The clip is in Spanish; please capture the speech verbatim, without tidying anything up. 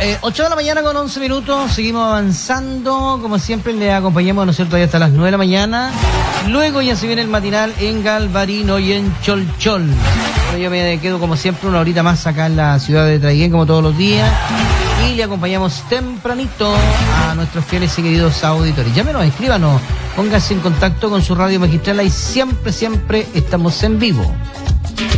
eh, ocho de la mañana con once minutos, seguimos avanzando, como siempre le acompañamos, ¿no es cierto?, ahí hasta las nueve de la mañana, luego ya se viene el matinal en Galvarino y en Cholchol. Bueno, yo me quedo como siempre una horita más acá en la ciudad de Traiguén, como todos los días, y le acompañamos tempranito a nuestros fieles y queridos auditores. Llámenos, escríbanos, pónganse en contacto con su radio magistral, y siempre, siempre estamos en vivo.